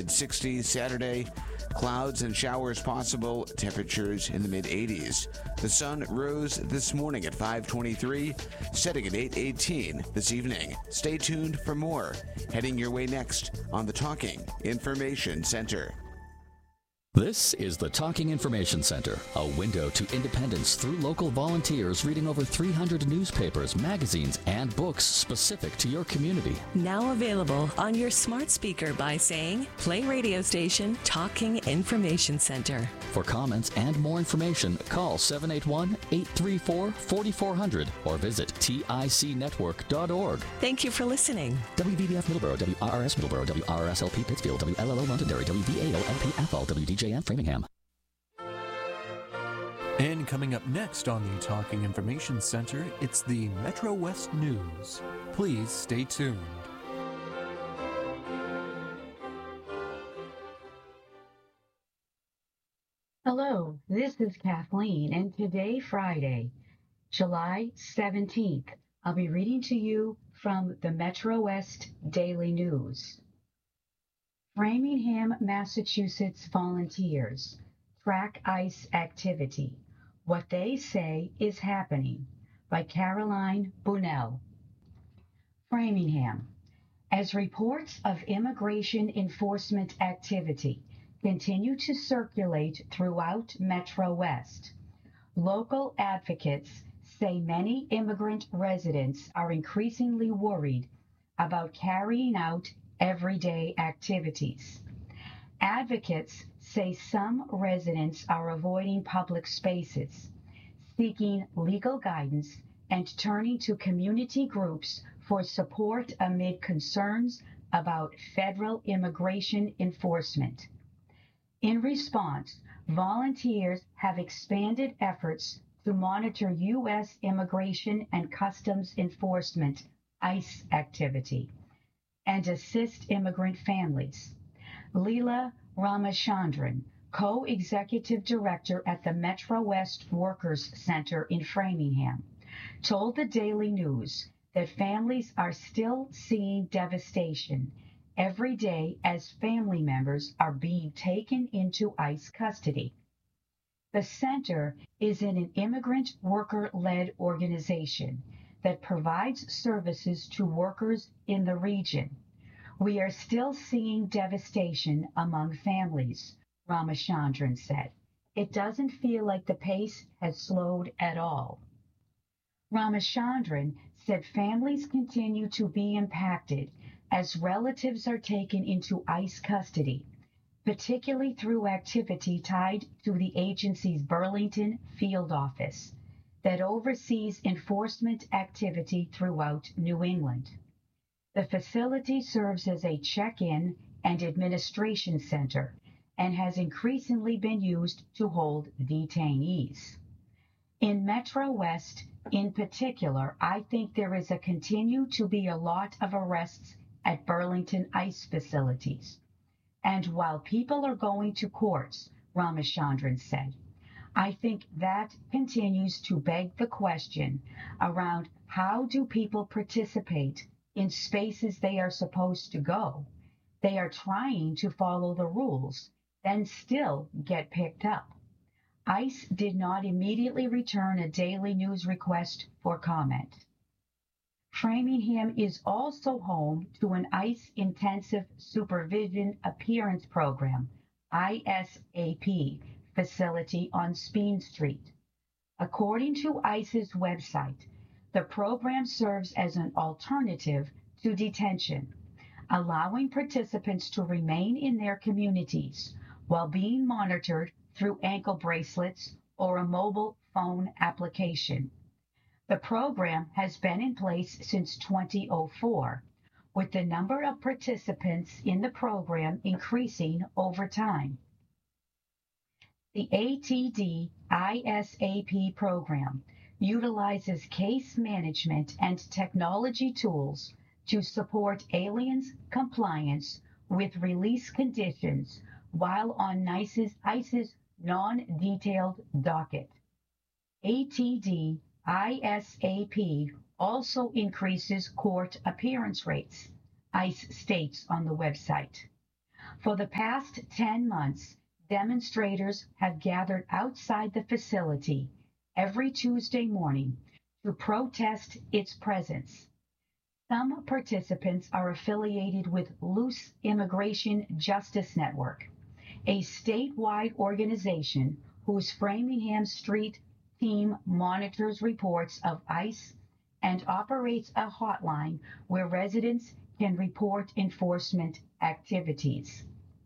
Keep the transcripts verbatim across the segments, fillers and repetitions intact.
mid sixties Saturday. Clouds and showers possible, temperatures in the mid eighties. The sun rose this morning at five twenty-three, setting at eight eighteen this evening. Stay tuned for more. Heading your way next on the Talking Information Center. This is the Talking Information Center, a window to independence through local volunteers reading over three hundred newspapers, magazines, and books specific to your community. Now available on your smart speaker by saying, play radio station Talking Information Center. For comments and more information, call seven eight one, eight three four, four four zero zero or visit tic network dot org. Thank you for listening. W V B F Middleborough, W R R S Middleborough, W R R S L P Pittsfield, W L L O Londonderry, W V A O L P Athol, W D J M Framingham. And coming up next on the Talking Information Center, it's the Metro West News. Please stay tuned. Hello, this is Kathleen, and today, Friday, July seventeenth, I'll be reading to you from the Metro West Daily News. Framingham, Massachusetts volunteers track ICE activity. What They Say is Happening by Caroline Bunnell. Framingham. As reports of immigration enforcement activity continue to circulate throughout Metro West, local advocates say many immigrant residents are increasingly worried about carrying out everyday activities. Advocates say some residents are avoiding public spaces, seeking legal guidance, and turning to community groups for support amid concerns about federal immigration enforcement. In response, volunteers have expanded efforts to monitor U S Immigration and Customs Enforcement ICE activity and assist immigrant families. Leela Ramachandran, co-executive director at the Metro West Workers Center in Framingham, told the Daily News that families are still seeing devastation every day as family members are being taken into ICE custody. The center is an immigrant worker-led organization that provides services to workers in the region. We are still seeing devastation among families, Ramachandran said. It doesn't feel like the pace has slowed at all. Ramachandran said families continue to be impacted as relatives are taken into ICE custody, particularly through activity tied to the agency's Burlington field office that oversees enforcement activity throughout New England. The facility serves as a check-in and administration center and has increasingly been used to hold detainees. In Metro West, in particular, I think there is a continue to be a lot of arrests at Burlington ICE facilities. And while people are going to courts, Ramachandran said, I think that continues to beg the question around how do people participate in spaces they are supposed to go. They are trying to follow the rules, then still get picked up. ICE did not immediately return a Daily News request for comment. Framingham is also home to an ICE Intensive Supervision Appearance Program, I S A P, facility on Speen Street. According to ICE's website, the program serves as an alternative to detention, allowing participants to remain in their communities while being monitored through ankle bracelets or a mobile phone application. The program has been in place since two thousand four, with the number of participants in the program increasing over time. The A T D I S A P program utilizes case management and technology tools to support aliens' compliance with release conditions while on ICE's, ICE's non-detailed docket. A T D I S A P also increases court appearance rates, ICE states on the website. For the past ten months, demonstrators have gathered outside the facility every Tuesday morning to protest its presence. Some participants are affiliated with Loose Immigration Justice Network, a statewide organization whose Framingham Street team monitors reports of ICE and operates a hotline where residents can report enforcement activities.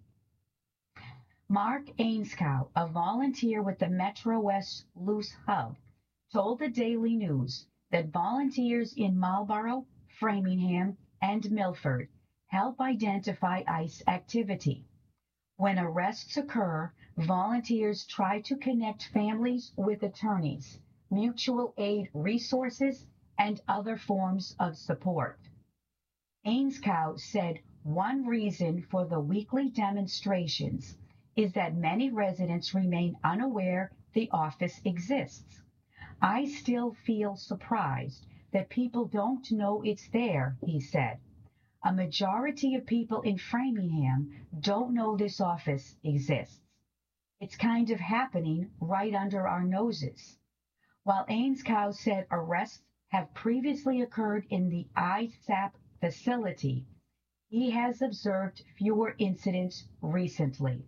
Mark Ainscow, a volunteer with the Metro West Loose Hub, told the Daily News that volunteers in Marlborough, Framingham, and Milford help identify ICE activity. When arrests occur, volunteers try to connect families with attorneys, mutual aid resources, and other forms of support. Ainscow said one reason for the weekly demonstrations is that many residents remain unaware the office exists. I still feel surprised that people don't know it's there, he said. A majority of people in Framingham don't know this office exists. It's kind of happening right under our noses. While Ainscow said arrests have previously occurred in the I S A P facility, he has observed fewer incidents recently.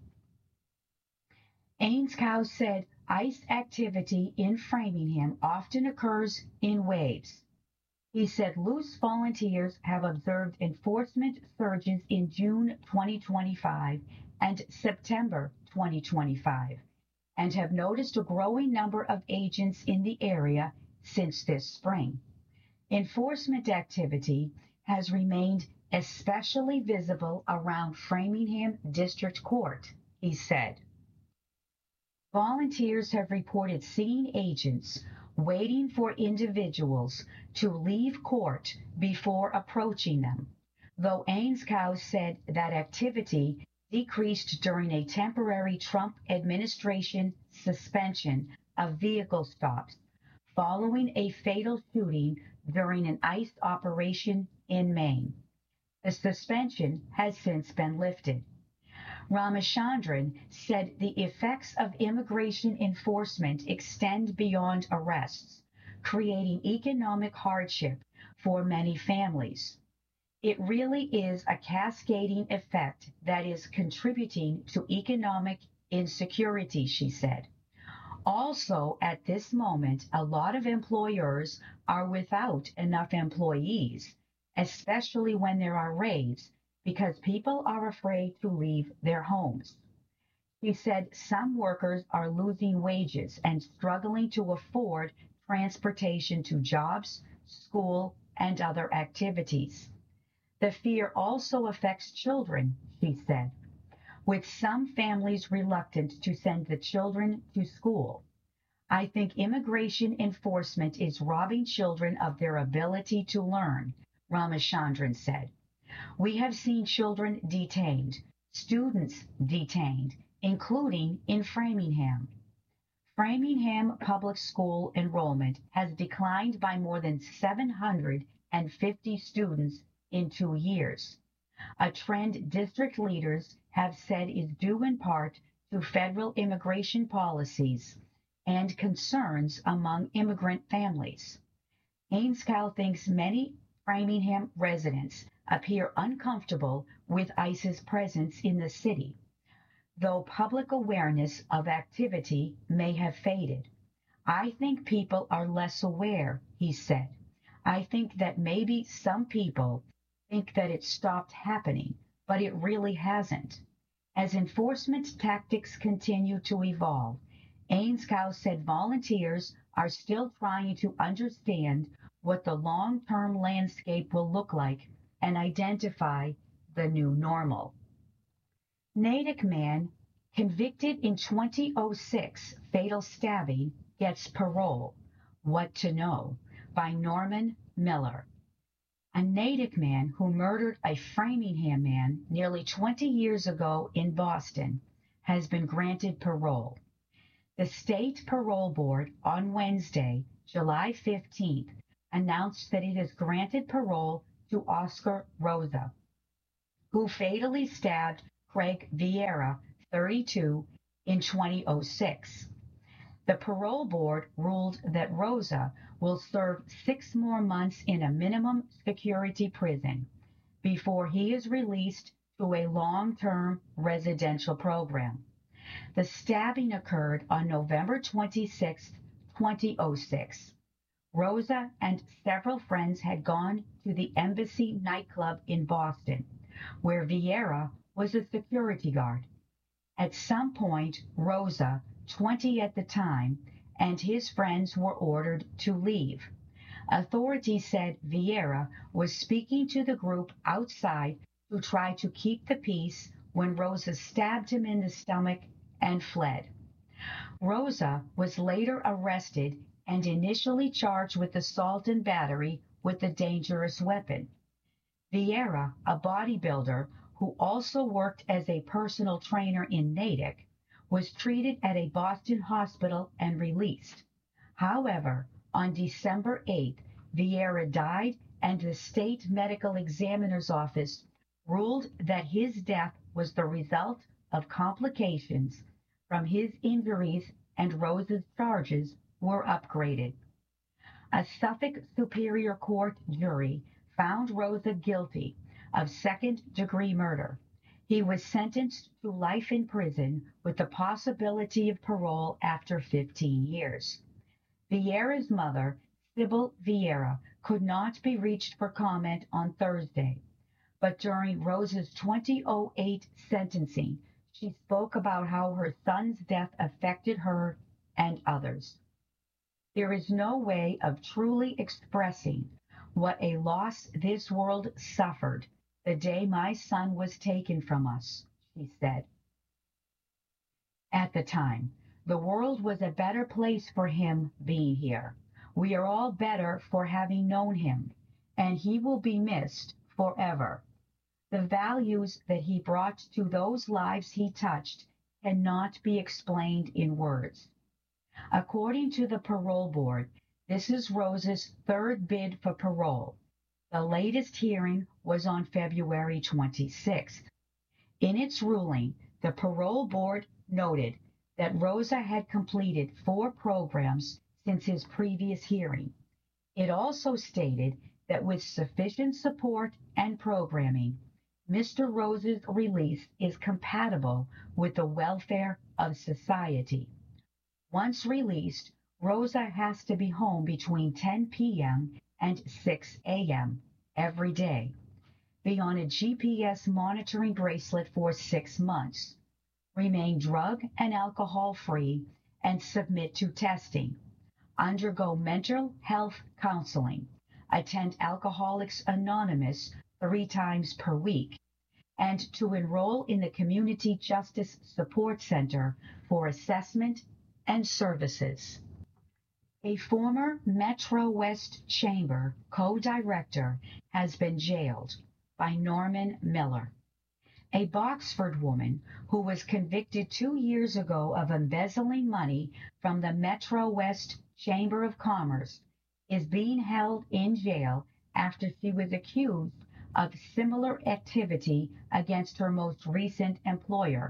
Ainscow said ICE activity in Framingham often occurs in waves. He said loose volunteers have observed enforcement surges in June twenty twenty-five and September twenty twenty-five, and have noticed a growing number of agents in the area since this spring. Enforcement activity has remained especially visible around Framingham District Court, he said. Volunteers have reported seeing agents waiting for individuals to leave court before approaching them, though Ainscow said that activity decreased during a temporary Trump administration suspension of vehicle stops following a fatal shooting during an ICE operation in Maine. The suspension has since been lifted. Ramachandran said the effects of immigration enforcement extend beyond arrests, creating economic hardship for many families. It really is a cascading effect that is contributing to economic insecurity, she said. Also, at this moment, a lot of employers are without enough employees, especially when there are raids, because people are afraid to leave their homes. He said some workers are losing wages and struggling to afford transportation to jobs, school, and other activities. The fear also affects children, she said, with some families reluctant to send the children to school. I think immigration enforcement is robbing children of their ability to learn, Ramachandran said. We have seen children detained, students detained, including in Framingham. Framingham public school enrollment has declined by more than seven hundred fifty students in two years, a trend district leaders have said is due in part to federal immigration policies and concerns among immigrant families. Ainscow thinks many Framingham residents appear uncomfortable with ICE's presence in the city, though public awareness of activity may have faded. I think people are less aware, he said. I think that maybe some people think that it stopped happening, but it really hasn't. As enforcement tactics continue to evolve, Ainscow said volunteers are still trying to understand what the long-term landscape will look like and identify the new normal. Natick man convicted in twenty oh six fatal stabbing gets parole. What to know? By Norman Miller. A Natick man who murdered a Framingham man nearly twenty years ago in Boston has been granted parole. The state parole board on Wednesday, July fifteenth, announced that it has granted parole to Oscar Rosa, who fatally stabbed Craig Vieira, thirty-two, in two thousand six. The parole board ruled that Rosa will serve six more months in a minimum security prison before he is released to a long-term residential program. The stabbing occurred on November twenty-sixth, two thousand six. Rosa and several friends had gone to the Embassy nightclub in Boston, where Vieira was a security guard. At some point, Rosa, twenty at the time, and his friends were ordered to leave. Authorities said Vieira was speaking to the group outside to try to keep the peace when Rosa stabbed him in the stomach and fled. Rosa was later arrested and initially charged with assault and battery with a dangerous weapon. Vieira, a bodybuilder who also worked as a personal trainer in Natick, was treated at a Boston hospital and released. However, on December eighth, Vieira died, and the state medical examiner's office ruled that his death was the result of complications from his injuries, and Rosa's charges were upgraded. A Suffolk Superior Court jury found Rosa guilty of second-degree murder. He was sentenced to life in prison with the possibility of parole after fifteen years. Vieira's mother, Sybil Vieira, could not be reached for comment on Thursday, but during Rosa's two thousand eight sentencing, she spoke about how her son's death affected her and others. There is no way of truly expressing what a loss this world suffered the day my son was taken from us, she said. At the time, the world was a better place for him being here. We are all better for having known him, and he will be missed forever. The values that he brought to those lives he touched cannot be explained in words. According to the parole board, this is Rosa's third bid for parole. The latest hearing was on February twenty-sixth. In its ruling, the parole board noted that Rosa had completed four programs since his previous hearing. It also stated that with sufficient support and programming, Mister Rosa's release is compatible with the welfare of society. Once released, Rosa has to be home between ten p.m. and six a.m. every day, be on a G P S monitoring bracelet for six months, remain drug and alcohol free, and submit to testing, undergo mental health counseling, attend Alcoholics Anonymous three times per week, and to enroll in the Community Justice Support Center for assessment and services. A former Metro West Chamber co-director has been jailed by Norman Miller. A Boxford woman who was convicted two years ago of embezzling money from the Metro West Chamber of Commerce is being held in jail after she was accused of similar activity against her most recent employer.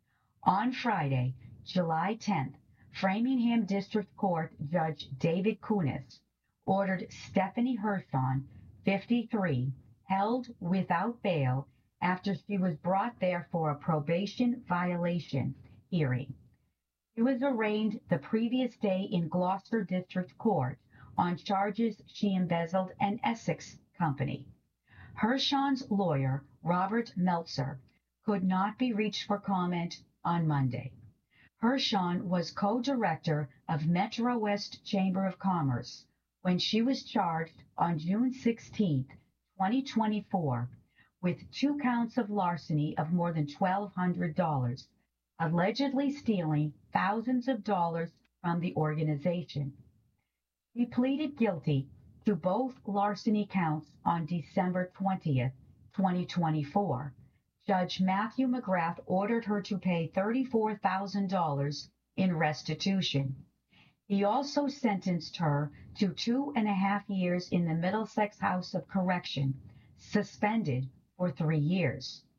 On Friday, July tenth, Framingham District Court Judge David Kunis ordered Stephanie Hershon, fifty-three, held without bail after she was brought there for a probation violation hearing. She was arraigned the previous day in Gloucester District Court on charges she embezzled an Essex company. Hershon's lawyer, Robert Meltzer, could not be reached for comment on Monday. Hershon was co-director of Metro West Chamber of Commerce when she was charged on June sixteenth, twenty twenty-four, with two counts of larceny of more than twelve hundred dollars, allegedly stealing thousands of dollars from the organization. She pleaded guilty to both larceny counts on December twentieth, twenty twenty-four. Judge Matthew McGrath ordered her to pay thirty-four thousand dollars in restitution. He also sentenced her to two and a half years in the Middlesex House of Correction, suspended for three years.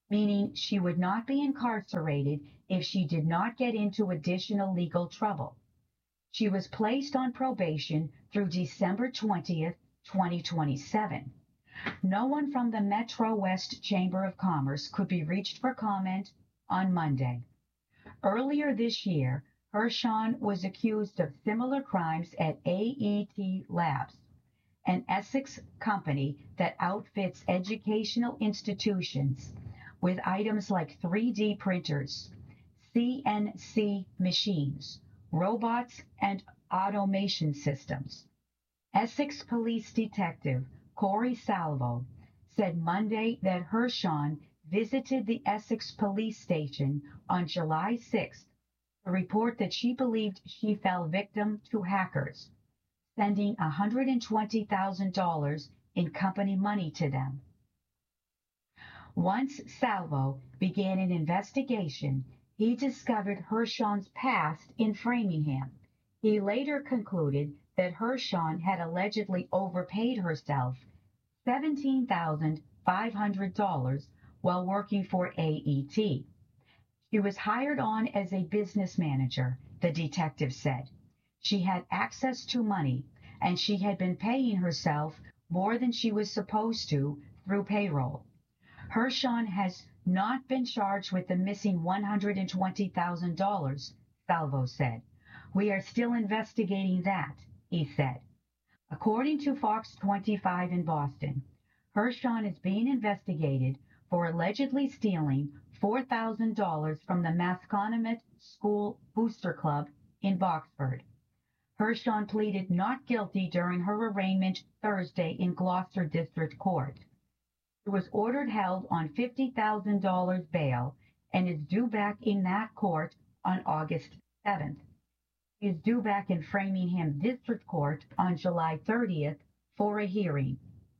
meaning she would not be incarcerated if she did not get into additional legal trouble. She was placed on probation through December twentieth, twenty twenty-seven. No one from the Metro West Chamber of Commerce could be reached for comment on Monday. Earlier this year, Hershon was accused of similar crimes at A E T Labs, an Essex company that outfits educational institutions with items like three D printers, C N C machines, robots, and automation systems. Essex Police Detective Corey Salvo said Monday that Hershon visited the Essex Police Station on July sixth to report that she believed she fell victim to hackers, sending one hundred twenty thousand dollars in company money to them. Once Salvo began an investigation, he discovered Hershon's past in Framingham. He later concluded that Hershon had allegedly overpaid herself seventeen thousand five hundred dollars while working for A E T. She was hired on as a business manager, the detective said. She had access to money, and she had been paying herself more than she was supposed to through payroll. Hershon has not been charged with the missing one hundred twenty thousand dollars, Salvo said. We are still investigating that, he said. According to Fox twenty-five in Boston, Hershon is being investigated for allegedly stealing four thousand dollars from the Masconomet School Booster Club in Boxford. Hershon pleaded not guilty during her arraignment Thursday in Gloucester District Court. She was ordered held on fifty thousand dollars bail and is due back in that court on August seventh. She is due back in Framingham District Court on July thirtieth for a hearing.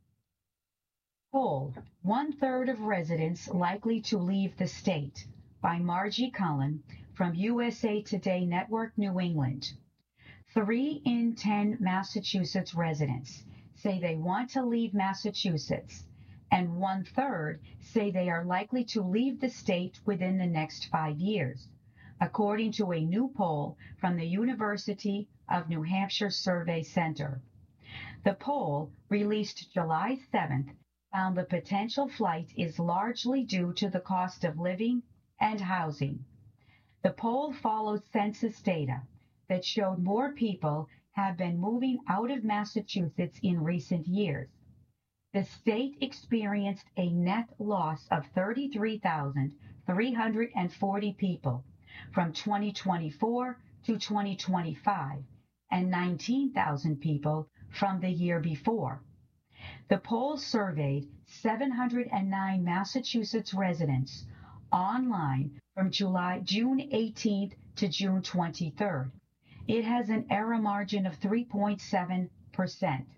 Poll, One-Third of Residents Likely to Leave the State, by Margie Cullen from U S A Today Network New England. Three in ten Massachusetts residents say they want to leave Massachusetts, and one-third say they are likely to leave the state within the next five years, according to a new poll from the University of New Hampshire Survey Center. The poll, released July seventh, found the potential flight is largely due to the cost of living and housing. The poll follows census data that showed more people have been moving out of Massachusetts in recent years. The state experienced a net loss of thirty-three thousand three hundred forty people from twenty twenty-four to twenty twenty-five and nineteen thousand people from the year before. The poll surveyed seven hundred nine Massachusetts residents online from July, June eighteenth to June twenty-third. It has an error margin of three point seven percent.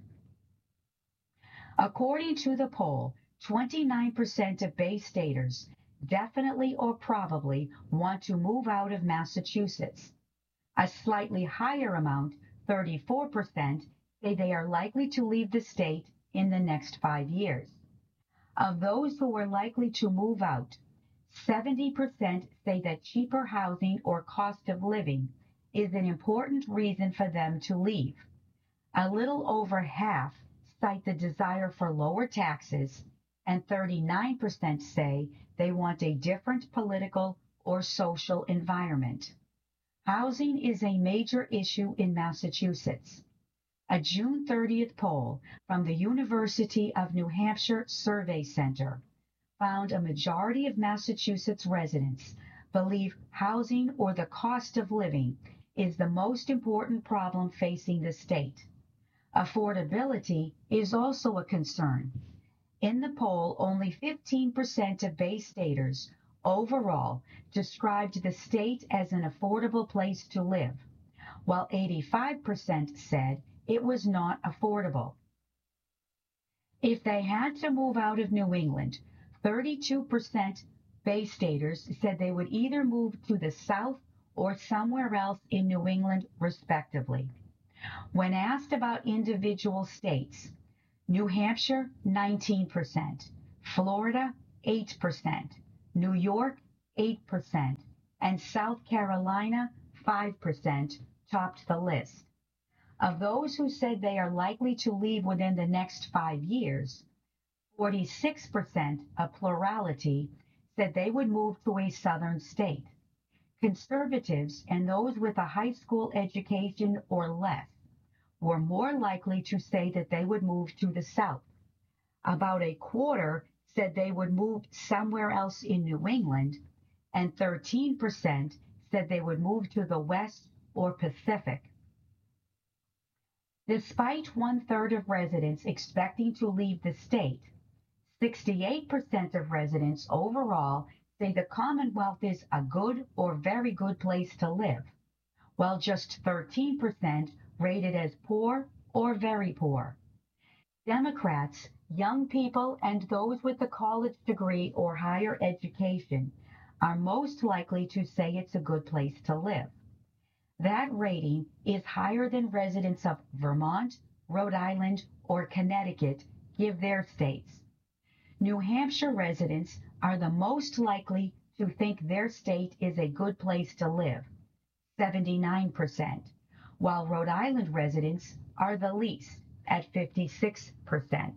According to the poll, twenty-nine percent of Bay Staters definitely or probably want to move out of Massachusetts. A slightly higher amount, thirty-four percent, say they are likely to leave the state in the next five years. Of those who are likely to move out, seventy percent say that cheaper housing or cost of living is an important reason for them to leave. A little over half cite the desire for lower taxes, and thirty-nine percent say they want a different political or social environment. Housing is a major issue in Massachusetts. A June thirtieth poll from the University of New Hampshire Survey Center found a majority of Massachusetts residents believe housing or the cost of living is the most important problem facing the state. Affordability is also a concern. In the poll, only fifteen percent of Bay Staters overall described the state as an affordable place to live, while eighty-five percent said it was not affordable. If they had to move out of New England, thirty-two percent Bay Staters said they would either move to the South or somewhere else in New England, respectively. When asked about individual states, New Hampshire, nineteen percent, Florida, eight percent, New York, eight percent, and South Carolina, five percent, topped the list. Of those who said they are likely to leave within the next five years, forty-six percent, a plurality, said they would move to a southern state. Conservatives and those with a high school education or less were more likely to say that they would move to the South. About a quarter said they would move somewhere else in New England, and thirteen percent said they would move to the West or Pacific. Despite one-third of residents expecting to leave the state, sixty-eight percent of residents overall say the Commonwealth is a good or very good place to live, while just thirteen percent rate it as poor or very poor. Democrats, young people, and those with a college degree or higher education are most likely to say it's a good place to live. That rating is higher than residents of Vermont, Rhode Island, or Connecticut give their states. New Hampshire residents are the most likely to think their state is a good place to live, seventy-nine percent, while Rhode Island residents are the least at fifty-six percent.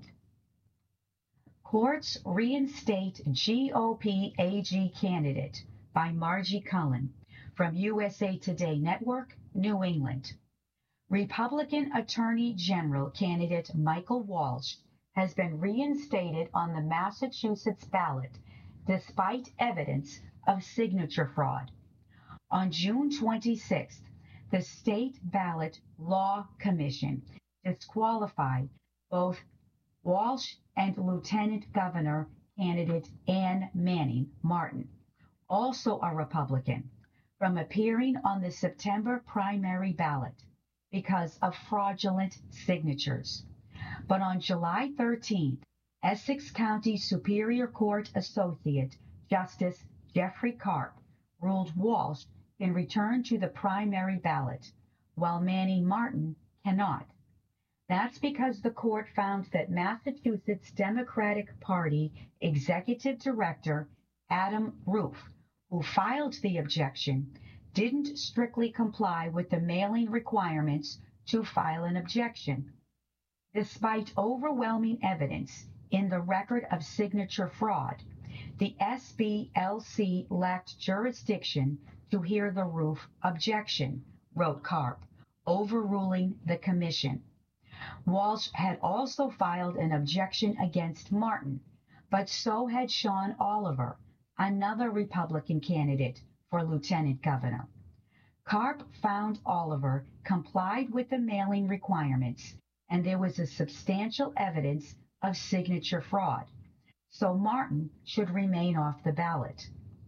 Courts reinstate G O P A G candidate by Margie Cullen from U S A Today Network, New England. Republican Attorney General candidate Michael Walsh has been reinstated on the Massachusetts ballot despite evidence of signature fraud. On June twenty-sixth, the State Ballot Law Commission disqualified both Walsh and Lieutenant Governor candidate Ann Manning Martin, also a Republican, from appearing on the September primary ballot because of fraudulent signatures. But on July thirteenth, Essex County Superior Court Associate Justice Jeffrey Karp ruled Walsh can return to the primary ballot, while Manning Martin cannot. That's because the court found that Massachusetts Democratic Party Executive Director Adam Roof, who filed the objection, didn't strictly comply with the mailing requirements to file an objection. Despite overwhelming evidence in the record of signature fraud, the S B L C lacked jurisdiction to hear the Roof objection, wrote Karp, overruling the commission. Walsh had also filed an objection against Martin, but so had Sean Oliver, another Republican candidate for lieutenant governor. Karp found Oliver complied with the mailing requirements, and there was a substantial evidence of signature fraud, so Martin should remain off the ballot.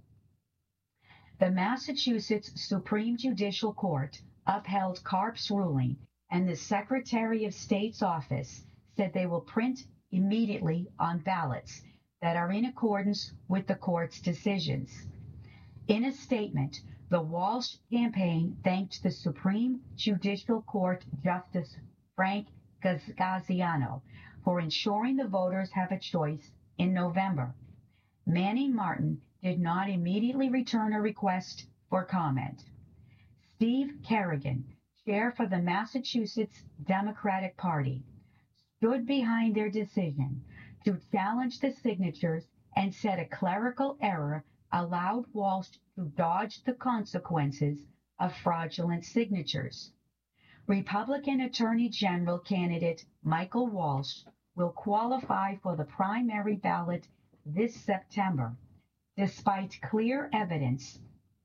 The Massachusetts Supreme Judicial Court upheld Karp's ruling, and the Secretary of State's office said they will print immediately on ballots that are in accordance with the court's decisions. In a statement, the Walsh campaign thanked the Supreme Judicial Court Justice Frank Gaziano for ensuring the voters have a choice in November. Manning Martin did not immediately return a request for comment. Steve Kerrigan, chair for the Massachusetts Democratic Party, stood behind their decision to challenge the signatures and said a clerical error allowed Walsh to dodge the consequences of fraudulent signatures. Republican Attorney General candidate Michael Walsh will qualify for the primary ballot this September, despite clear evidence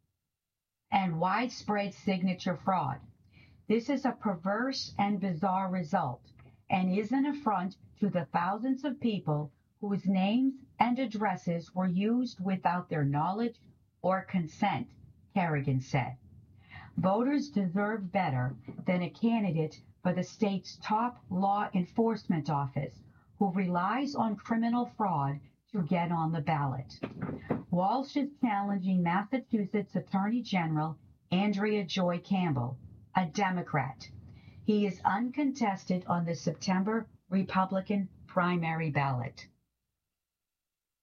and widespread signature fraud. This is a perverse and bizarre result, and is an affront to the thousands of people whose names and addresses were used without their knowledge or consent, Kerrigan said. Voters deserve better than a candidate for the state's top law enforcement office who relies on criminal fraud to get on the ballot. Walsh is challenging Massachusetts Attorney General Andrea Joy Campbell, a Democrat. He is uncontested on the September Republican primary ballot.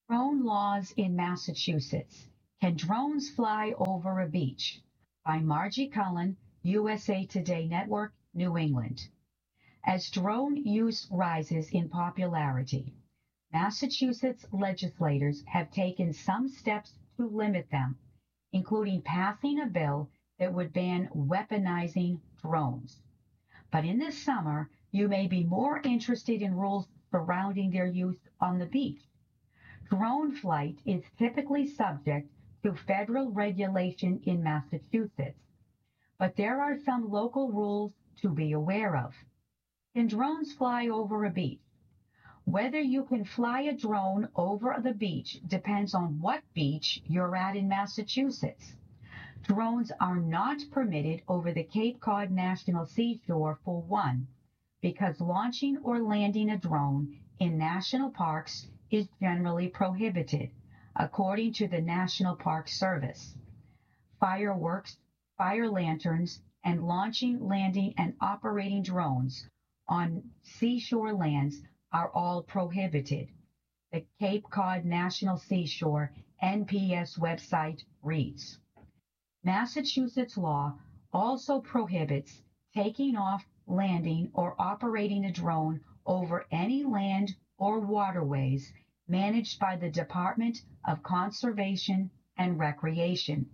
Drone laws in Massachusetts. Can drones fly over a beach? By Margie Cullen, U S A Today Network, New England. As drone use rises in popularity, Massachusetts legislators have taken some steps to limit them, including passing a bill that would ban weaponizing drones. But in the summer, you may be more interested in rules surrounding their use on the beach. Drone flight is typically subject to federal regulation in Massachusetts, but there are some local rules to be aware of. Can drones fly over a beach? Whether you can fly a drone over the beach depends on what beach you're at in Massachusetts. Drones are not permitted over the Cape Cod National Seashore for one, because launching or landing a drone in national parks is generally prohibited, according to the National Park Service. Fireworks, fire lanterns, and launching, landing, and operating drones on seashore lands are all prohibited. The Cape Cod National Seashore N P S website reads, Massachusetts law also prohibits taking off, landing, or operating a drone over any land or waterways managed by the Department of Conservation and Recreation.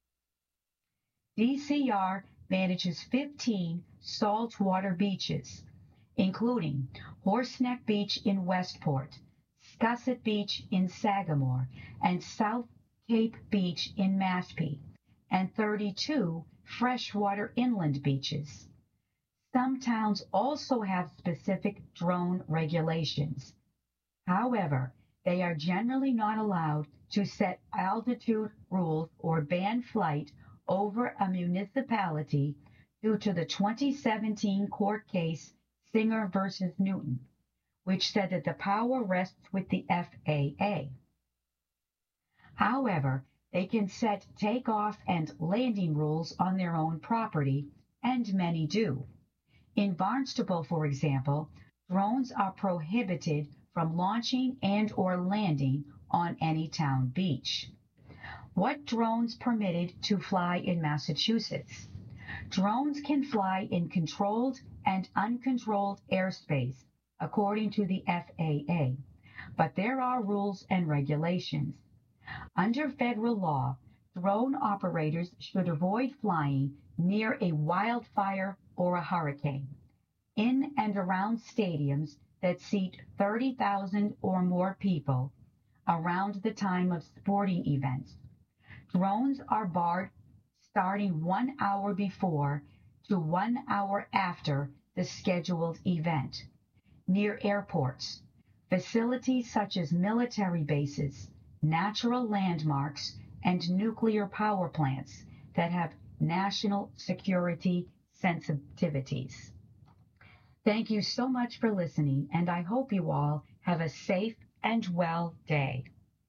D C R manages fifteen saltwater beaches, including Horseneck Beach in Westport, Scusset Beach in Sagamore, and South Cape Beach in Mashpee, and thirty-two freshwater inland beaches. Some towns also have specific drone regulations. However, they are generally not allowed to set altitude rules or ban flight over a municipality due to the twenty seventeen court case Singer versus Newton, which said that the power rests with the F A A. However, they can set takeoff and landing rules on their own property, and many do. In Barnstable, for example, drones are prohibited from launching and or landing on any town beach. What drones permitted to fly in Massachusetts? Drones can fly in controlled and uncontrolled airspace, according to the F A A, but there are rules and regulations. Under federal law, drone operators should avoid flying near a wildfire or a hurricane, in and around stadiums that seat thirty thousand or more people, around the time of sporting events. Drones are barred starting one hour before to one hour after the scheduled event. Near airports, facilities such as military bases, natural landmarks, and nuclear power plants that have national security sensitivities. Thank you so much for listening, and I hope you all have a safe and well day.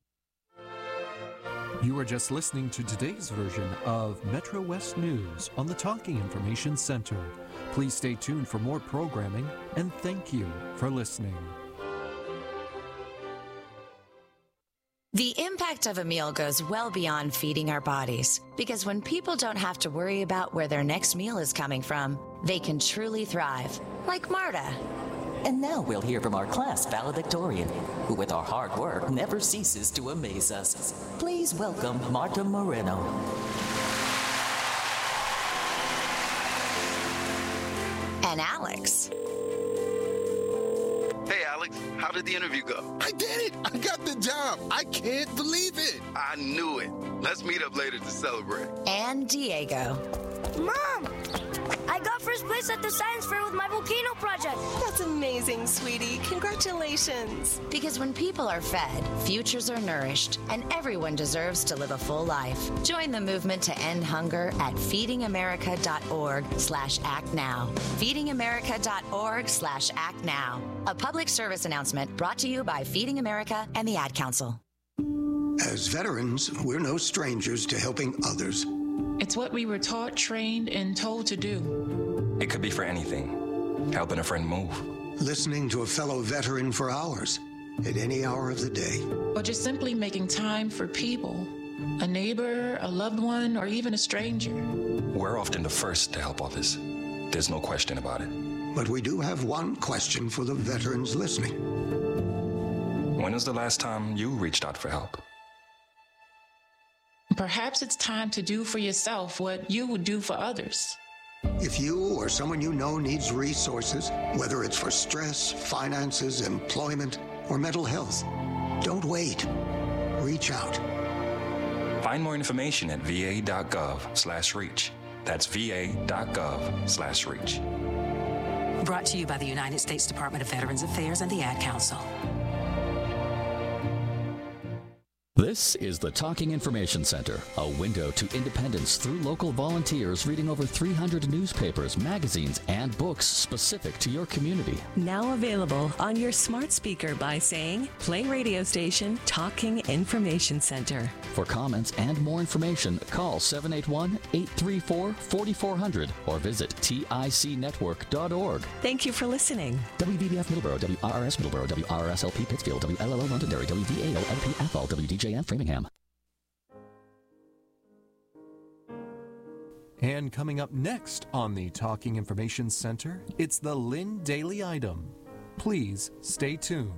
You are just listening to today's version of Metro West News on the Talking Information Center. Please stay tuned for more programming, and thank you for listening. The impact of a meal goes well beyond feeding our bodies, because when people don't have to worry about where their next meal is coming from, they can truly thrive, like Marta. And now we'll hear from our class valedictorian, who with our hard work never ceases to amaze us. Please welcome Marta Moreno. And Alex. Hey, Alex, how did the interview go? I did it! I got the job! I can't believe it! I knew it. Let's meet up later to celebrate. And Diego. Mom! I got first place at the science fair with my volcano project. That's amazing, sweetie. Congratulations. Because when people are fed, futures are nourished, and everyone deserves to live a full life. Join the movement to end hunger at feedingamerica.org slash act now. feedingamerica.org slash act now. A public service announcement brought to you by Feeding America and the Ad Council. As veterans, we're no strangers to helping others. It's what we were taught, trained, and told to do. It could be for anything. Helping a friend move. Listening to a fellow veteran for hours. at any hour of the day. Or just simply making time for people, a neighbor, a loved one, or even a stranger. We're often the first to help others. There's no question about it. But we do have one question for the veterans listening. When was the last time you reached out for help? Perhaps it's time to do for yourself what you would do for others. If you or someone you know needs resources, whether it's for stress, finances, employment, or mental health, don't wait. Reach out. Find more information at va.gov slash reach. That's va.gov slash reach. Brought to you by the United States Department of Veterans Affairs and the Ad Council. This is the Talking Information Center, a window to independence through local volunteers reading over three hundred newspapers, magazines, and books specific to your community. Now available on your smart speaker by saying, play radio station Talking Information Center. For comments and more information, call seven eight one, eight three four, four four zero zero or visit tic network dot org. Thank you for listening. W B B F Middleborough, W R R S Middleborough, W R R S L P Pittsfield, W L L O Londonderry, W V A O L P Athol, W D J F Framingham. And coming up next on the Talking Information Center, it's the Lynn Daily Item. Please stay tuned.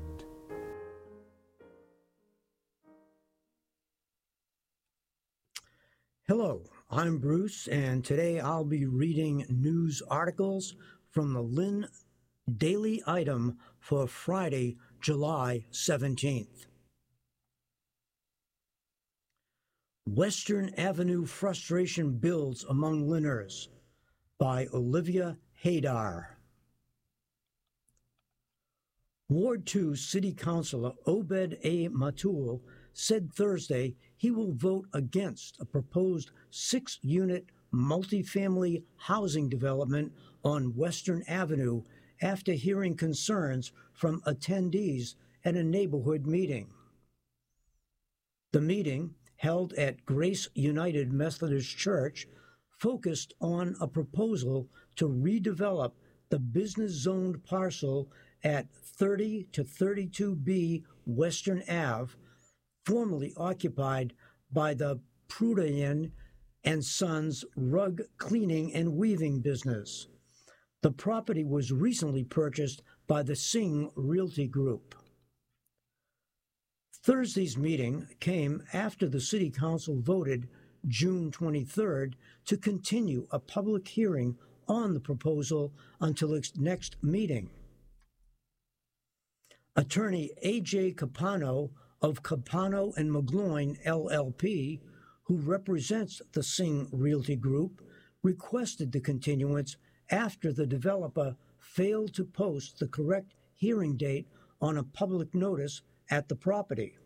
Hello, I'm Bruce, and today I'll be reading news articles from the Lynn Daily Item for Friday, July seventeenth. Western Avenue Frustration Builds Among Lynners by Olivia Haydar. Ward two City Councilor Obed A. Matul said Thursday he will vote against a proposed six-unit multifamily housing development on Western Avenue after hearing concerns from attendees at a neighborhood meeting. The meeting, held at Grace United Methodist Church, focused on a proposal to redevelop the business-zoned parcel at thirty to thirty-two B Western Avenue, formerly occupied by the Prudhoe and Sons rug cleaning and weaving business. The property was recently purchased by the Singh Realty Group. Thursday's meeting came after the City Council voted June twenty-third to continue a public hearing on the proposal until its next meeting. Attorney A J Capano of Capano and McGloin, L L P, who represents the Singh Realty Group, requested the continuance after the developer failed to post the correct hearing date on a public notice at the property.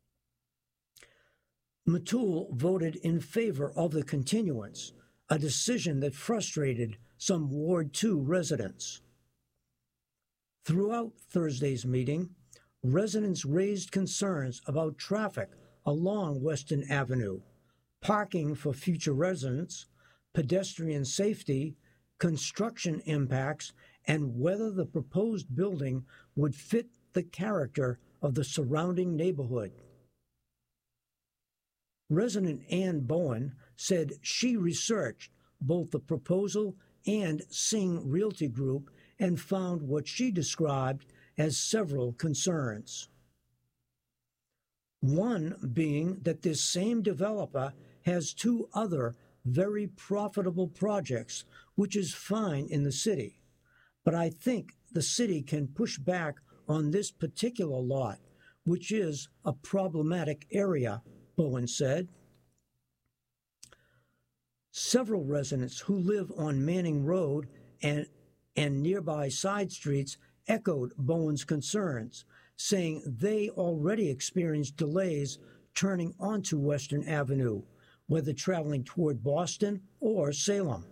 Matul voted in favor of the continuance, a decision that frustrated some Ward two residents. Throughout Thursday's meeting, residents raised concerns about traffic along Western Avenue, parking for future residents, pedestrian safety, construction impacts, and whether the proposed building would fit the character of the surrounding neighborhood. Resident Ann Bowen said she researched both the proposal and Singh Realty Group and found what she described as several concerns. One being that this same developer has two other very profitable projects, which is fine in the city. But I think the city can push back on this particular lot, which is a problematic area, Bowen said. Several residents who live on Manning Road and, and nearby side streets echoed Bowen's concerns, saying they already experienced delays turning onto Western Avenue, whether traveling toward Boston or Salem.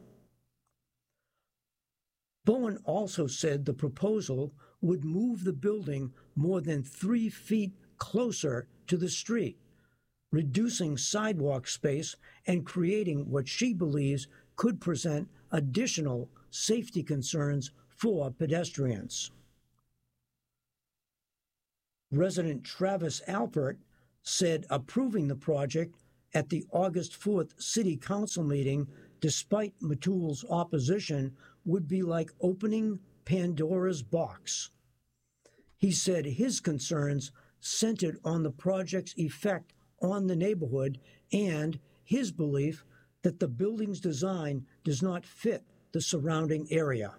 Bowen also said the proposal would move the building more than three feet closer to the street, reducing sidewalk space and creating what she believes could present additional safety concerns for pedestrians. Resident Travis Alpert said approving the project at the August fourth City Council meeting, despite Mattoul's opposition, would be like opening Pandora's box. He said his concerns centered on the project's effect on the neighborhood and his belief that the building's design does not fit the surrounding area.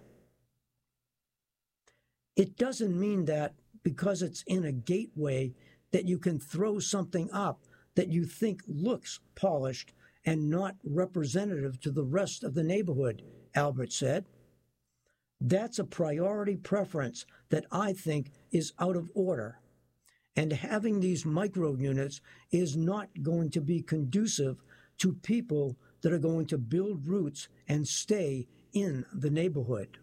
It doesn't mean that because it's in a gateway that you can throw something up that you think looks polished and not representative to the rest of the neighborhood, Albert said. That's a priority preference that I think is out of order. And having these micro units is not going to be conducive to people that are going to build roots and stay in the neighborhood.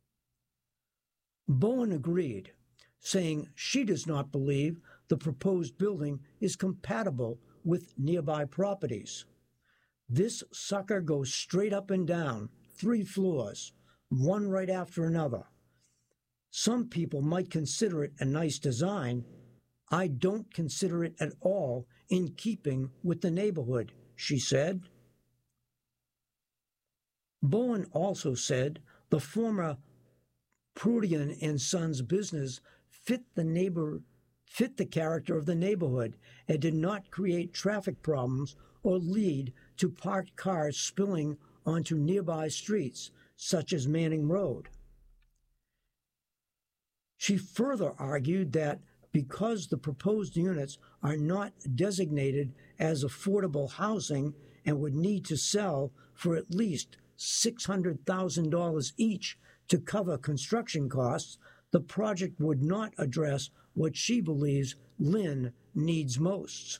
Bowen agreed, saying she does not believe the proposed building is compatible with nearby properties. This sucker goes straight up and down, three floors, one right after another. Some people might consider it a nice design. I don't consider it at all in keeping with the neighborhood, she said. Bowen also said the former Prudien and Sons business fit the neighbor, fit the character of the neighborhood and did not create traffic problems or lead to parked cars spilling onto nearby streets, such as Manning Road. She further argued that because the proposed units are not designated as affordable housing and would need to sell for at least six hundred thousand dollars each to cover construction costs, the project would not address what she believes Lynn needs most.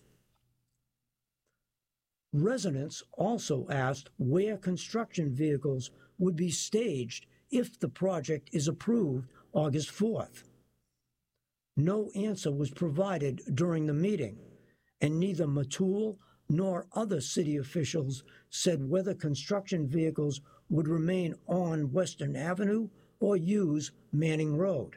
Residents also asked where construction vehicles would be staged if the project is approved August fourth. No answer was provided during the meeting, and neither Mattoul nor other city officials said whether construction vehicles would remain on Western Avenue or use Manning Road.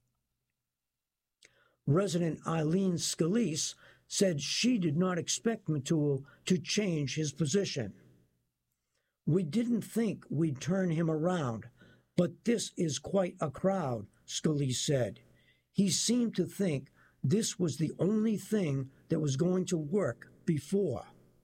Resident Eileen Scalise said she did not expect Mattoul to change his position. We didn't think we'd turn him around, but this is quite a crowd, Scalise said. He seemed to think this was the only thing that was going to work before.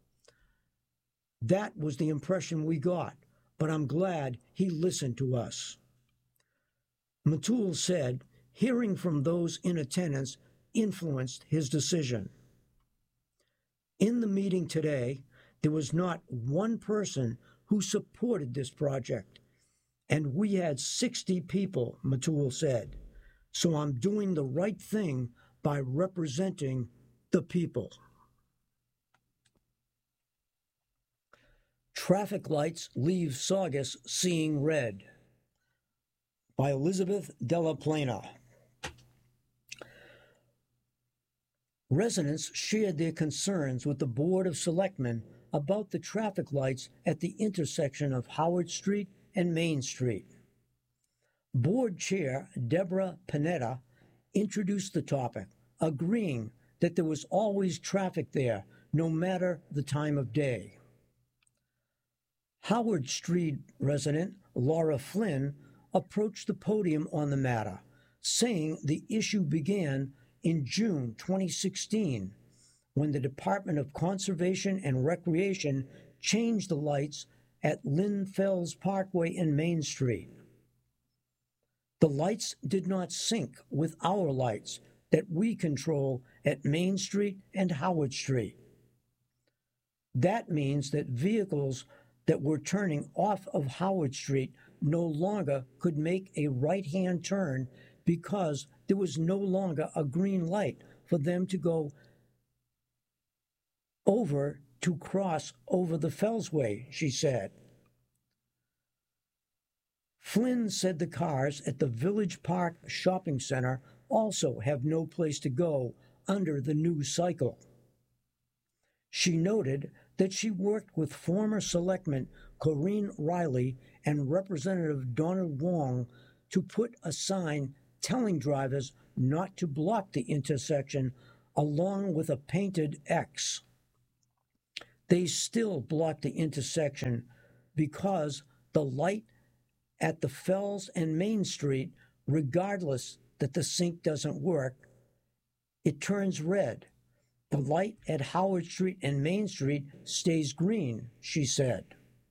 That was the impression we got, but I'm glad he listened to us. Mattoul said hearing from those in attendance influenced his decision. In the meeting today, there was not one person who supported this project, and we had sixty people, Mattoul said. So I'm doing the right thing by representing the people. Traffic Lights Leave Saugus Seeing Red by Elizabeth Della Plana. Residents shared their concerns with the Board of Selectmen about the traffic lights at the intersection of Howard Street and Main Street. Board Chair Deborah Panetta introduced the topic, agreeing that there was always traffic there, no matter the time of day. Howard Street resident Laura Flynn approached the podium on the matter, saying the issue began in June twenty sixteen, when the Department of Conservation and Recreation changed the lights at Lynn Fells Parkway and Main Street. The lights did not sync with our lights that we control at Main Street and Howard Street. That means that vehicles that were turning off of Howard Street no longer could make a right-hand turn because there was no longer a green light for them to go over to cross over the Fellsway, she said. Flynn said the cars at the Village Park Shopping Center also have no place to go under the new cycle. She noted that she worked with former Selectman Corinne Riley and Representative Donald Wong to put a sign telling drivers not to block the intersection along with a painted X. They still block the intersection because the light at the Fells and Main Street, regardless that the sync doesn't work, it turns red. The light at Howard Street and Main Street stays green, she said.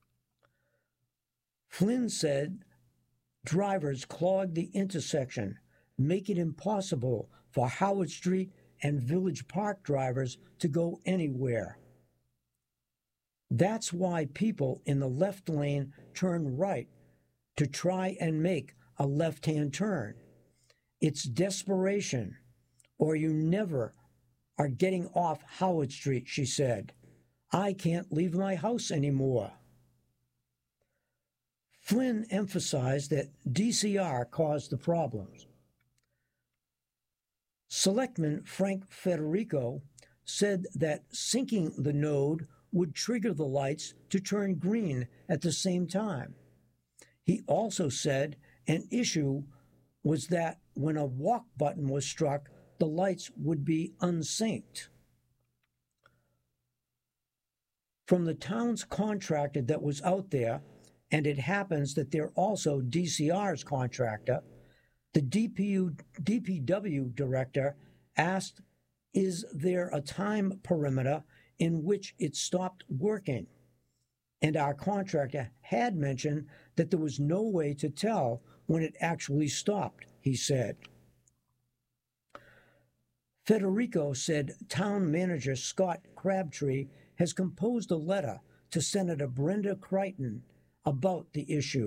Flynn said drivers clog the intersection, make it impossible for Howard Street and Village Park drivers to go anywhere. That's why people in the left lane turn right to try and make a left-hand turn. It's desperation, or you never are getting off Howard Street, she said. I can't leave my house anymore. Flynn emphasized that D C R caused the problems. Selectman Frank Federico said that syncing the node would trigger the lights to turn green at the same time. He also said an issue was that when a walk button was struck, the lights would be unsynced. From the town's contractor that was out there, and it happens that they're also D C R's contractor, the D P U, D P W director asked, is there a time perimeter in which it stopped working? And our contractor had mentioned that there was no way to tell when it actually stopped, he said. Federico said town manager Scott Crabtree has composed a letter to Senator Brenda Crichton about the issue.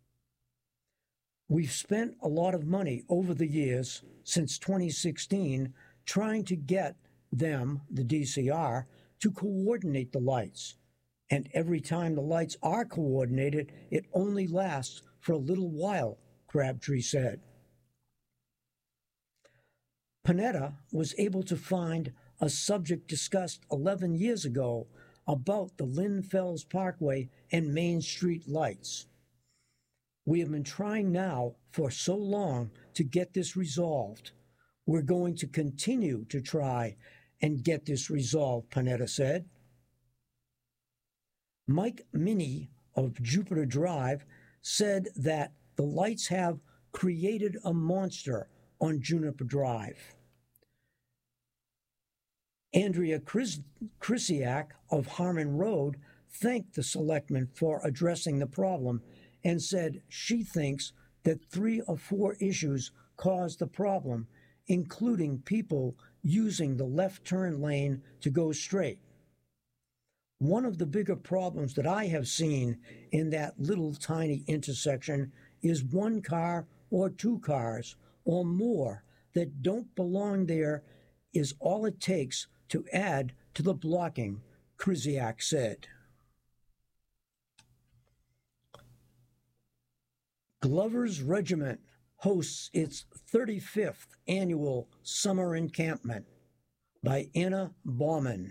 We've spent a lot of money over the years, since twenty sixteen, trying to get them, the D C R, to coordinate the lights. And every time the lights are coordinated, it only lasts for a little while, Crabtree said. Panetta was able to find a subject discussed eleven years ago about the Lynn Fells Parkway and Main Street lights. We have been trying now for so long to get this resolved. We're going to continue to try and get this resolved, Panetta said. Mike Minnie of Jupiter Drive said that the lights have created a monster on Juniper Drive. Andrea Chris- Krisiak of Harmon Road thanked the selectmen for addressing the problem and said she thinks that three or four issues caused the problem, including people using the left turn lane to go straight. One of the bigger problems that I have seen in that little tiny intersection is one car or two cars or more that don't belong there is all it takes to add to the blocking, Krisiak said. Glover's Regiment hosts its thirty-fifth annual summer encampment by Anna Bauman.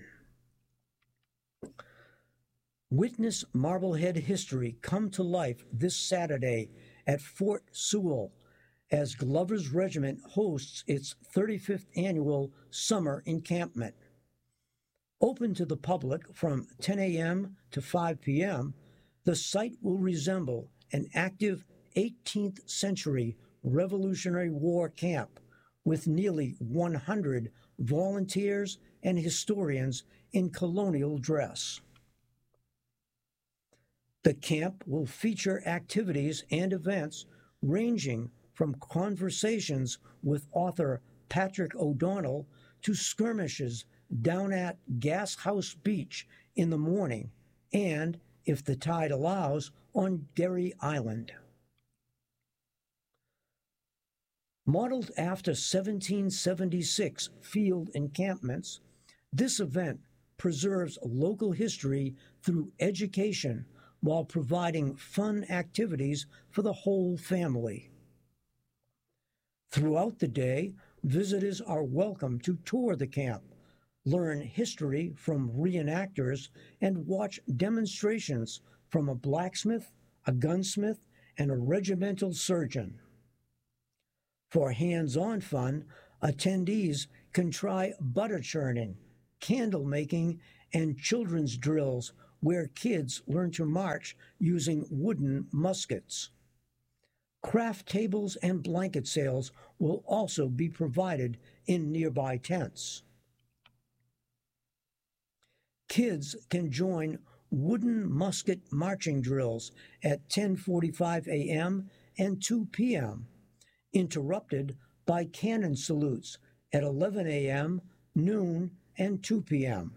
Witness Marblehead history come to life this Saturday at Fort Sewell as Glover's Regiment hosts its thirty-fifth annual summer encampment. Open to the public from ten a.m. to five p.m., the site will resemble an active eighteenth century Revolutionary War camp with nearly one hundred volunteers and historians in colonial dress. The camp will feature activities and events ranging from conversations with author Patrick O'Donnell to skirmishes down at Gas House Beach in the morning and, if the tide allows, on Derry Island. Modeled after seventeen seventy-six field encampments, this event preserves local history through education while providing fun activities for the whole family. Throughout the day, visitors are welcome to tour the camp, learn history from reenactors, and watch demonstrations from a blacksmith, a gunsmith, and a regimental surgeon. For hands-on fun, attendees can try butter churning, candle making, and children's drills where kids learn to march using wooden muskets. Craft tables and blanket sales will also be provided in nearby tents. Kids can join wooden musket marching drills at ten forty-five a.m. and two p.m., interrupted by cannon salutes at eleven a.m., noon, and two p.m.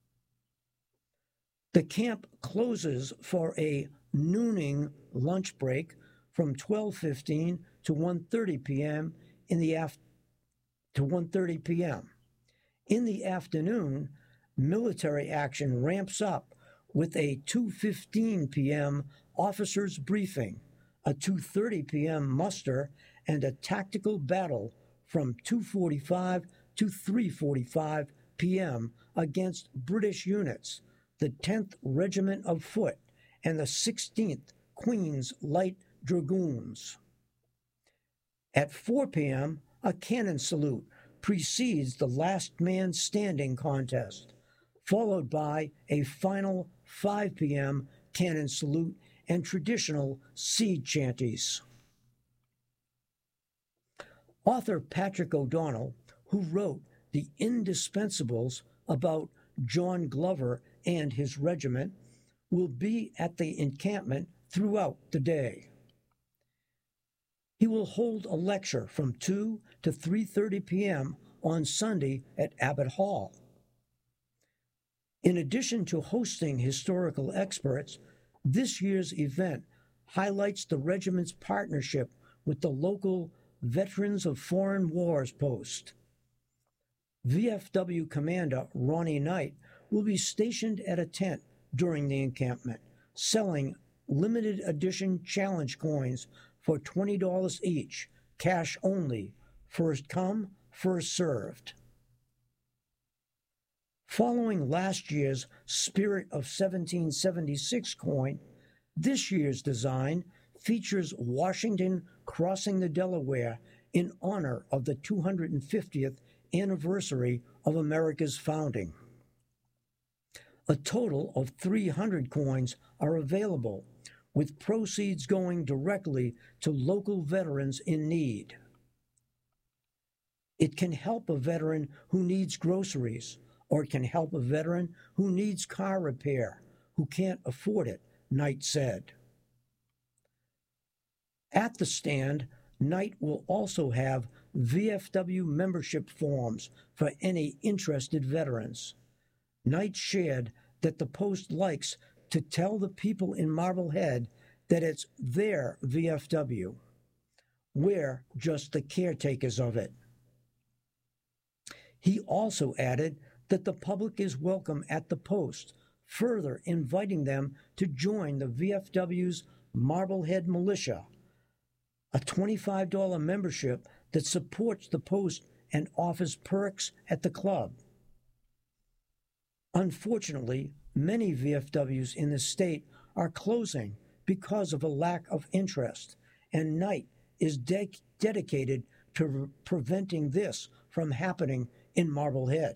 The camp closes for a nooning lunch break from twelve fifteen to one thirty p.m. in the af- to one thirty p.m. In the afternoon, military action ramps up with a two fifteen p.m. officers briefing, a two thirty p.m. muster, and a tactical battle from two forty-five to three forty-five p.m. against British units, the tenth Regiment of Foot and the sixteenth Queen's Light Dragoons. At four p.m., a cannon salute precedes the last man standing contest, followed by a final five p.m. cannon salute and traditional siege chanties. Author Patrick O'Donnell, who wrote The Indispensables about John Glover and his regiment, will be at the encampment throughout the day. He will hold a lecture from two to three thirty p.m. on Sunday at Abbott Hall. In addition to hosting historical experts, this year's event highlights the regiment's partnership with the local Veterans of Foreign Wars post. V F W Commander Ronnie Knight will be stationed at a tent during the encampment, selling limited edition challenge coins for twenty dollars each, cash only, first come, first served. Following last year's Spirit of seventeen seventy-six coin, this year's design features Washington crossing the Delaware in honor of the two hundred fiftieth anniversary of America's founding. A total of three hundred coins are available, with proceeds going directly to local veterans in need. It can help a veteran who needs groceries, or it can help a veteran who needs car repair, who can't afford it, Knight said. At the stand, Knight will also have V F W membership forms for any interested veterans. Knight shared that the Post likes to tell the people in Marblehead that it's their V F W. We're just the caretakers of it. He also added that the public is welcome at the Post, further inviting them to join the V F W's Marblehead Militia, a twenty-five dollars membership that supports the Post and offers perks at the club. Unfortunately, many V F Ws in the state are closing because of a lack of interest, and Knight is de- dedicated to re- preventing this from happening in Marblehead.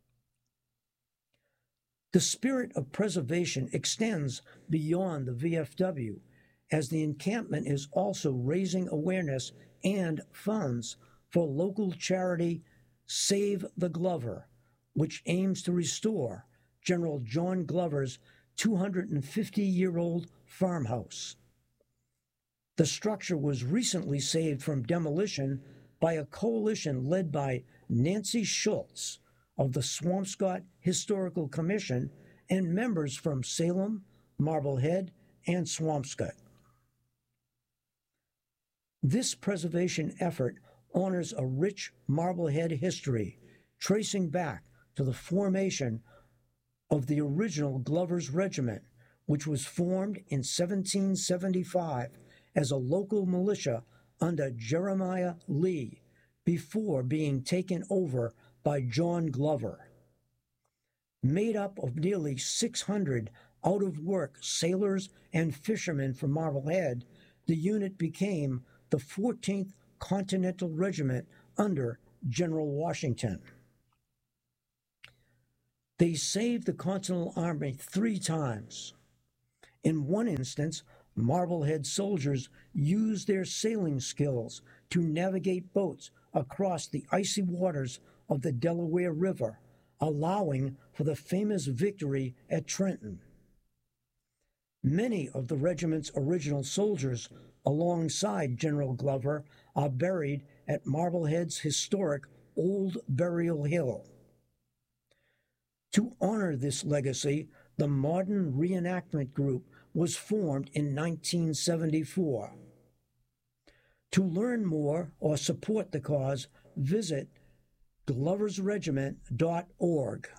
The spirit of preservation extends beyond the V F W, as the encampment is also raising awareness and funds for local charity Save the Glover, which aims to restore General John Glover's two hundred fifty-year-old farmhouse. The structure was recently saved from demolition by a coalition led by Nancy Schultz of the Swampscott Historical Commission and members from Salem, Marblehead, and Swampscott. This preservation effort honors a rich Marblehead history, tracing back to the formation of the original Glover's Regiment, which was formed in seventeen seventy-five as a local militia under Jeremiah Lee before being taken over by John Glover. Made up of nearly six hundred out-of-work sailors and fishermen from Marblehead, the unit became the fourteenth Continental Regiment under General Washington. They saved the Continental Army three times. In one instance, Marblehead soldiers used their sailing skills to navigate boats across the icy waters of the Delaware River, allowing for the famous victory at Trenton. Many of the regiment's original soldiers, alongside General Glover, are buried at Marblehead's historic Old Burial Hill. To honor this legacy, the Modern Reenactment Group was formed in nineteen seventy-four. To learn more or support the cause, visit glovers regiment dot org.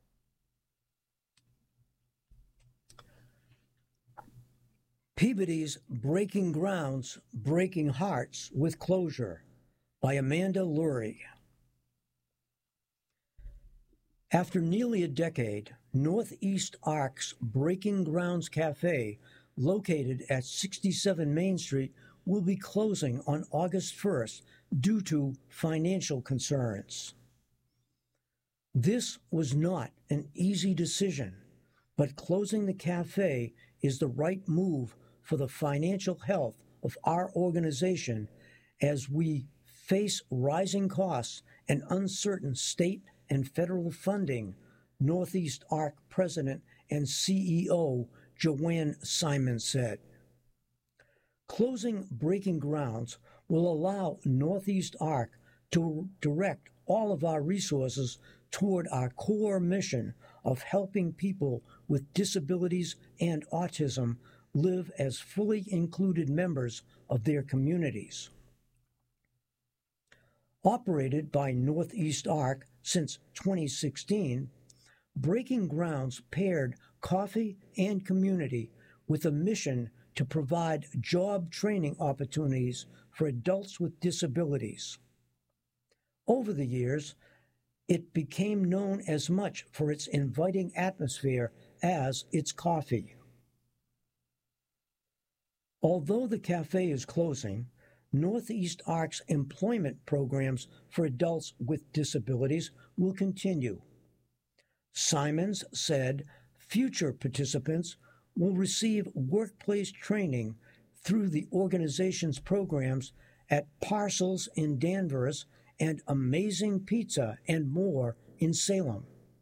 Peabody's Breaking Grounds, Breaking Hearts with Closure by Amanda Lurie. After nearly a decade, Northeast Ark's Breaking Grounds Cafe, located at sixty-seven Main Street, will be closing on August first due to financial concerns. This was not an easy decision, but closing the cafe is the right move for the financial health of our organization as we face rising costs and uncertain state and federal funding, Northeast Ark President and C E O Joanne Simon said. Closing Breaking Grounds will allow Northeast Ark to direct all of our resources toward our core mission of helping people with disabilities and autism live as fully included members of their communities. Operated by Northeast Ark since twenty sixteen, Breaking Grounds paired coffee and community with a mission to provide job training opportunities for adults with disabilities. Over the years, it became known as much for its inviting atmosphere as its coffee. Although the cafe is closing, Northeast Ark's employment programs for adults with disabilities will continue. Simons said future participants will receive workplace training through the organization's programs at Parcels in Danvers and Amazing Pizza and more in Salem.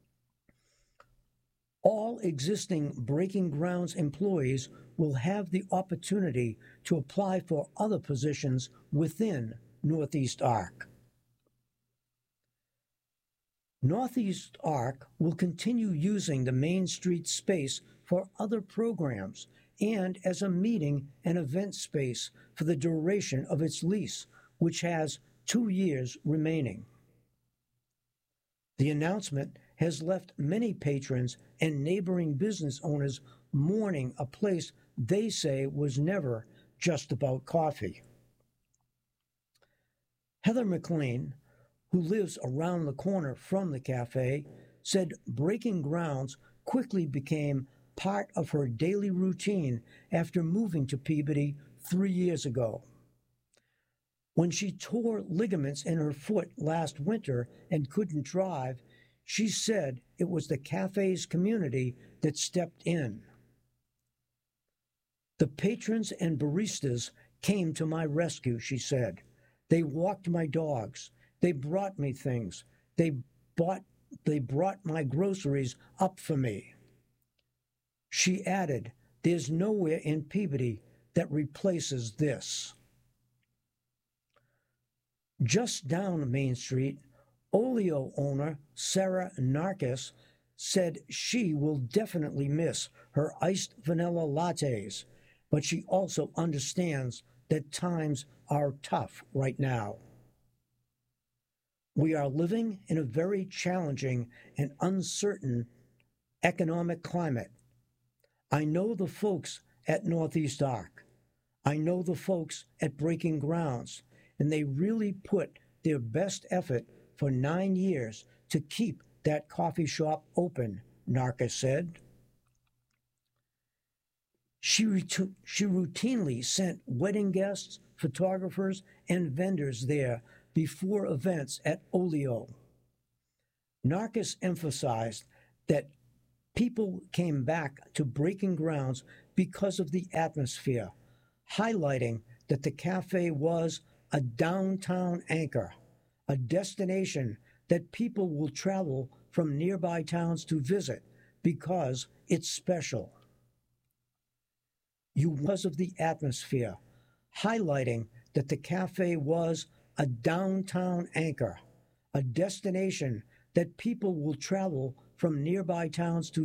All existing Breaking Grounds employees will have the opportunity to apply for other positions within Northeast Ark. Northeast Ark will continue using the Main Street space for other programs and as a meeting and event space for the duration of its lease, which has two years remaining. The announcement has left many patrons and neighboring business owners mourning a place they say was never just about coffee. Heather McLean, who lives around the corner from the cafe, said Breaking Grounds quickly became part of her daily routine after moving to Peabody three years ago. When she tore ligaments in her foot last winter and couldn't drive, she said it was the cafe's community that stepped in. The patrons and baristas came to my rescue, she said. They walked my dogs. They brought me things. They bought, they brought my groceries up for me. She added, there's nowhere in Peabody that replaces this. Just down Main Street, Olio owner Sarah Narkis said she will definitely miss her iced vanilla lattes, but she also understands that times are tough right now. We are living in a very challenging and uncertain economic climate. I know the folks at Northeast Ark. I know the folks at Breaking Grounds, and they really put their best effort for nine years to keep that coffee shop open, Narka said. She, routu- she routinely sent wedding guests, photographers, and vendors there before events at Olio. Narkis emphasized that people came back to Breaking Grounds because of the atmosphere, highlighting that the cafe was a downtown anchor, a destination that people will travel from nearby towns to visit because it's special. You because of the atmosphere, highlighting that the cafe was a downtown anchor, a destination that people will travel from nearby towns to